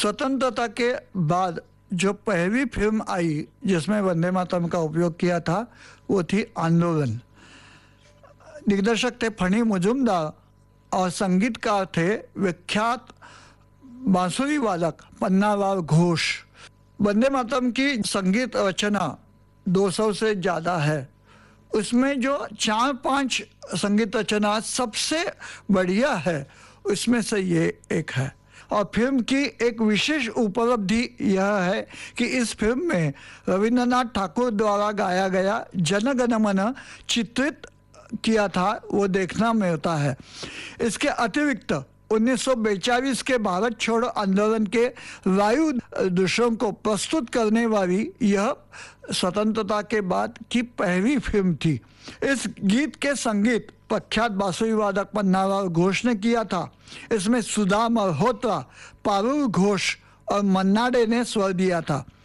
स्वतंत्रता के बाद जो पहली फिल्म आई जिसमें वंदे मातरम का उपयोग किया था वो थी आंदोलन। दिग्दर्शक थे फणी मुजुमदार और संगीतकार थे विख्यात बांसुरी वादक पन्नालाल घोष। वंदे मातरम की संगीत रचना 200 से ज़्यादा है। उसमें जो 4-5 संगीत रचना सबसे बढ़िया है उसमें से ये एक है। और फिल्म की एक विशेष उपलब्धि यह है कि इस फिल्म में रविंद्रनाथ ठाकुर द्वारा गाया गया जन गण मन चित्रित किया था, वो देखना मिलता है। इसके अतिरिक्त 1942 के भारत छोड़ो आंदोलन के लाइव दृश्यों को प्रस्तुत करने वाली यह स्वतंत्रता के बाद की पहली फिल्म थी। इस गीत के संगीत प्रख्यात बांसुरी वादक पन्नालाल घोष ने किया था। इसमें सुधा मल्होत्रा, पारुल घोष और मन्ना डे ने स्वर दिया था।